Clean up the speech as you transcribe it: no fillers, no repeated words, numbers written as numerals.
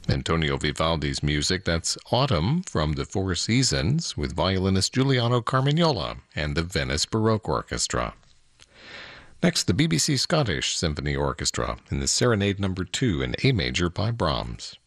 Antonio Vivaldi's music, that's Autumn from the Four Seasons with violinist Giuliano Carmignola and the Venice Baroque Orchestra. Next, the BBC Scottish Symphony Orchestra in the Serenade No. 2 in A major by Brahms.